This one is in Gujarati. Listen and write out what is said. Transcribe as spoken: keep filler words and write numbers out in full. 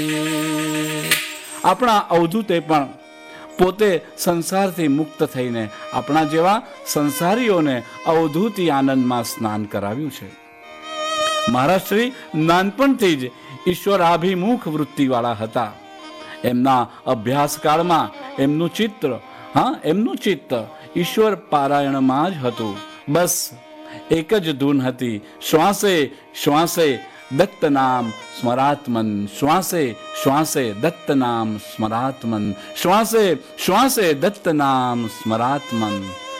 આપણા અવધૂતે પણ પોતે સંસારથી મુક્ત થઈને આપણા જેવા સંસારીઓને અવધૂતી આનંદમાં સ્નાન કરાવ્યું છે. મહારાજ શ્રી નાનપણથી જ ઈશ્વરાભિમુખ વૃત્તિવાળા હતા. એમના અભ્યાસ કાળમાં એમનું ચિત્ર હા એમનું ચિત્ત ઈશ્વર પારાયણમાં જ હતું. બસ એક જ ધૂન હતી, શ્વાસે શ્વાસે દત્ત નામ સ્મરાત્મન, શ્વાસે શ્વાસે દત્ત નામ સ્મરાત્મન, શ્વાસે શ્વાસે દત્ત નામ સ્મરાત્મન.